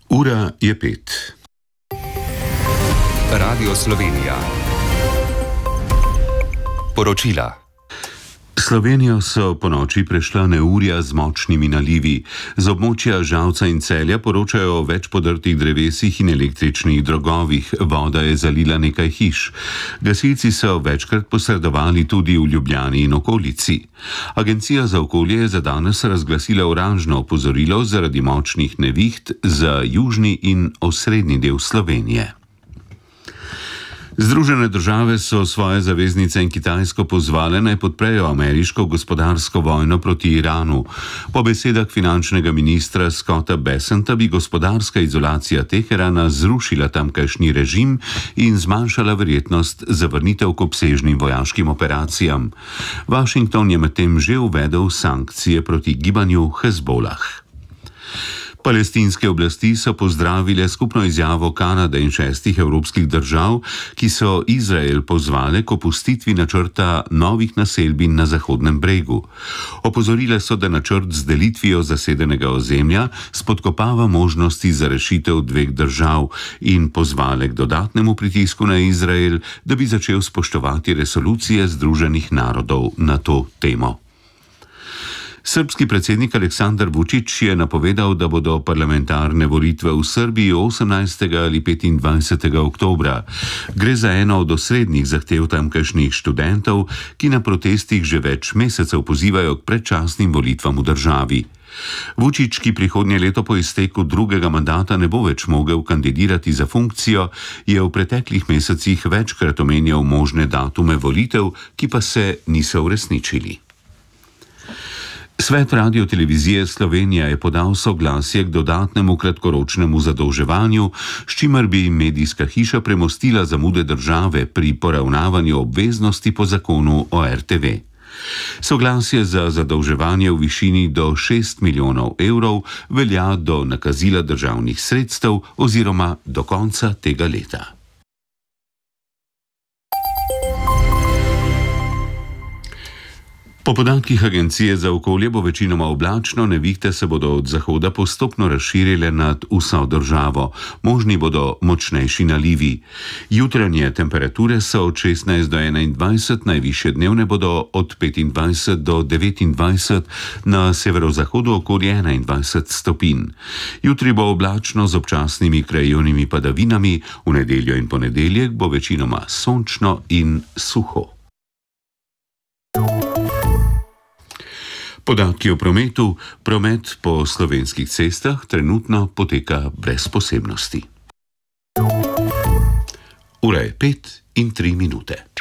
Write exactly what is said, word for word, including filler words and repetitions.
Ura je pet. Radio Slovenija. Poročila. Slovenijo so ponoči prešla neurja z močnimi nalivi. Z območja Žalca in Celja poročajo o več podrtih drevesih in električnih drogovih. Voda je zalila nekaj hiš. Gasilci so večkrat posredovali tudi v Ljubljani in okolici. Agencija za okolje je za danes razglasila oranžno opozorilo zaradi močnih neviht za južni in osrednji del Slovenije. Združene države so svoje zaveznice in Kitajsko pozvale, naj podprejo ameriško gospodarsko vojno proti Iranu. Po besedah finančnega ministra Scotta Bessenta bi gospodarska izolacija Teherana zrušila tamkajšnji režim in zmanjšala verjetnost za vrnitev k obsežnim vojaškim operacijam. Washington je medtem že uvedel sankcije proti gibanju Hezbolah. Palestinske oblasti so pozdravile skupno izjavo Kanade in šestih evropskih držav, ki so Izrael pozvale k opustitvi načrta novih naselbin na Zahodnem bregu. Opozorile so, da načrt z delitvijo zasedenega ozemlja spodkopava možnosti za rešitev dveh držav in pozvale k dodatnemu pritisku na Izrael, da bi začel spoštovati resolucije Združenih narodov na to temo. Srbski predsednik Aleksandar Vučić je napovedal, da bodo parlamentarne volitve v Srbiji osemnajstega ali petindvajsetega oktobra. Gre za eno od osrednjih zahtev tamkajšnjih študentov, ki na protestih že več mesecev pozivajo k predčasnim volitvam v državi. Vučić, ki prihodnje leto po izteku drugega mandata ne bo več mogel kandidirati za funkcijo, je v preteklih mesecih večkrat omenjal možne datume volitev, ki pa se niso uresničili. Svet Radiotelevizije Slovenija je podal soglasje k dodatnemu kratkoročnemu zadolževanju, s čimer bi medijska hiša premostila zamude države pri poravnavanju obveznosti po zakonu o er te ve. Soglasje za zadolževanje v višini do šest milijonov evrov velja do nakazila državnih sredstev oziroma do konca tega leta. Po podatkih Agencije za okolje bo večinoma oblačno, nevihte se bodo od zahoda postopno razširile nad vso državo. Možni bodo močnejši nalivi. Jutranje temperature so od šestnajst do enaindvajset, najvišje dnevne bodo od petindvajset do devetindvajset, na severozahodu okoli enaindvajset stopinj. Jutri bo oblačno z občasnimi krajevnimi padavinami, v nedeljo in ponedeljek bo večinoma sončno in suho. Podatki o prometu. Promet po slovenskih cestah trenutno poteka brez posebnosti. Ura je pet in tri minute.